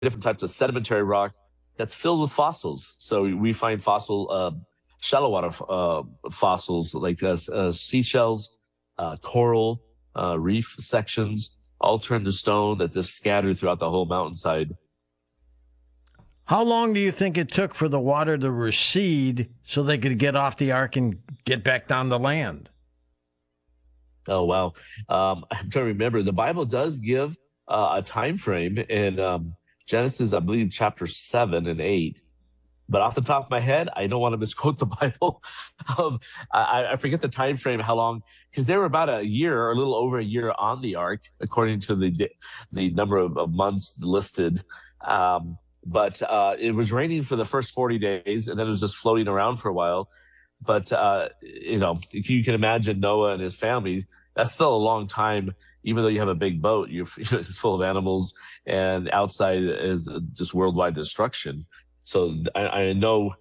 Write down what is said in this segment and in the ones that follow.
different types of sedimentary rock that's filled with fossils. So we find shallow water fossils like seashells, coral, reef sections, all turned to stone that just scattered throughout the whole mountainside. How long do you think it took for the water to recede so they could get off the ark and get back down to land? Oh, wow. I'm trying to remember. The Bible does give a time frame in Genesis, I believe, chapter 7 and 8. But off the top of my head, I don't want to misquote the Bible. I forget the time frame, how long, because they were about a year or a little over a year on the ark, according to the number of months listed. But it was raining for the first 40 days, and then it was just floating around for a while. But, if you can imagine Noah and his family, that's still a long time, even though you have a big boat. It's full of animals, and outside is just worldwide destruction. So I know,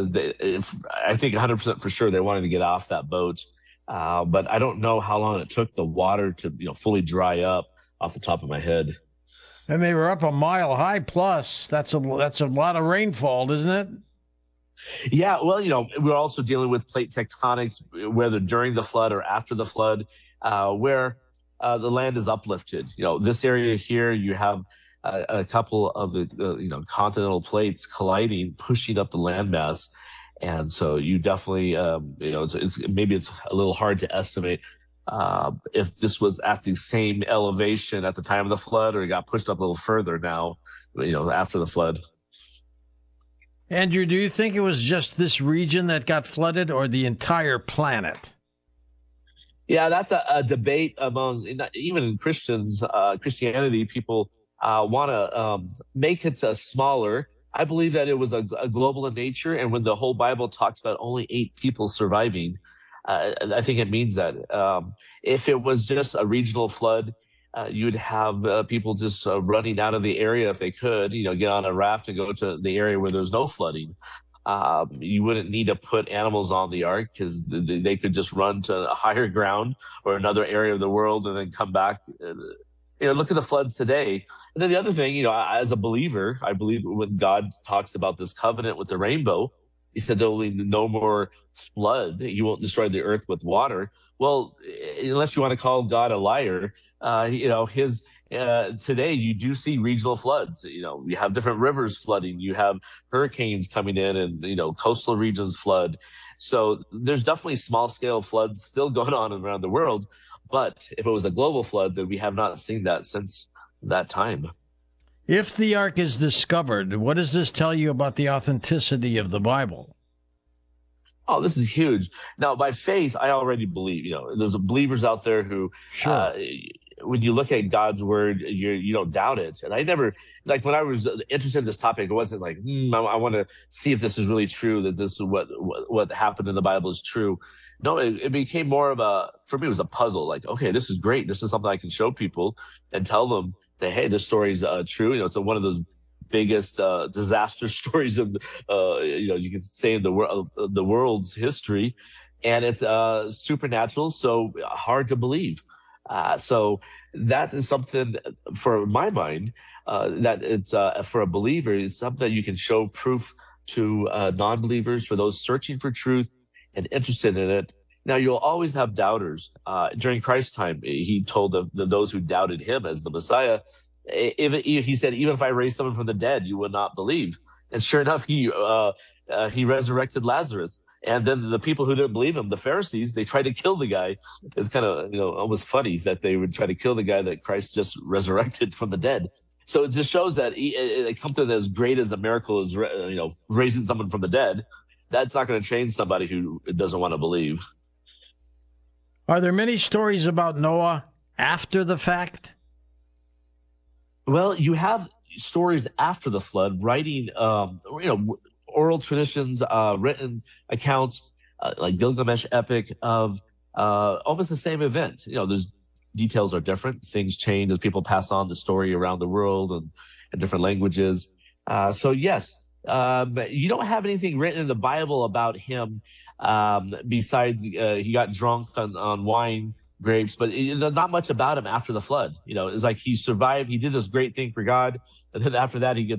I think 100% for sure they wanted to get off that boat. But I don't know how long it took the water to, fully dry up off the top of my head. And they were up a mile high plus. That's a lot of rainfall, isn't it? Yeah, well, we're also dealing with plate tectonics, whether during the flood or after the flood, where the land is uplifted. This area here, you have a couple of the continental plates colliding, pushing up the landmass, and so you definitely, maybe it's a little hard to estimate if this was at the same elevation at the time of the flood, or it got pushed up a little further now, after the flood. Andrew, do you think it was just this region that got flooded or the entire planet? Yeah, that's a debate among even Christians, Christianity. People want to make it smaller. I believe that it was a global in nature. And when the whole Bible talks about only 8 people surviving, I think it means that if it was just a regional flood, you'd have people just running out of the area if they could, get on a raft and go to the area where there's no flooding. You wouldn't need to put animals on the ark because they could just run to a higher ground or another area of the world and then come back. Look at the floods today. And then the other thing, as a believer, I believe when God talks about this covenant with the rainbow, he said there will be no more flood. You won't destroy the earth with water. Well, unless you want to call God a liar, today you do see regional floods. You have different rivers flooding. You have hurricanes coming in, and coastal regions flood. So there's definitely small scale floods still going on around the world. But if it was a global flood, then we have not seen that since that time. If the ark is discovered, what does this tell you about the authenticity of the Bible? Oh, this is huge. Now, by faith, I already believe. There's believers out there who, sure. When you look at God's word, you don't doubt it. And I never, when I was interested in this topic, it wasn't like, I want to see if this is really true, that this is what happened in the Bible is true. No, it became more of for me, it was a puzzle. Like, okay, this is great. This is something I can show people and tell them that, hey, this story is true. It's one of those biggest disaster stories of, you could say in the world's history, and it's supernatural, so hard to believe. So that is something, for my mind, that it's for a believer, it's something that you can show proof to non-believers, for those searching for truth and interested in it. Now, you'll always have doubters. During Christ's time, he told those who doubted him as the Messiah, he said, even if I raise someone from the dead, you would not believe. And sure enough, he resurrected Lazarus. And then the people who didn't believe him, the Pharisees, they tried to kill the guy. It's kind of, almost funny that they would try to kill the guy that Christ just resurrected from the dead. So it just shows that something as great as a miracle as, raising someone from the dead, that's not going to change somebody who doesn't want to believe. Are there many stories about Noah after the fact? Well, you have stories after the flood, writing, oral traditions, written accounts, like Gilgamesh epic of almost the same event. There's details are different. Things change as people pass on the story around the world and in different languages. So yes, you don't have anything written in the Bible about him besides he got drunk on wine grapes, but not much about him after the flood. It's like he survived. He did this great thing for God, and then after that, he gets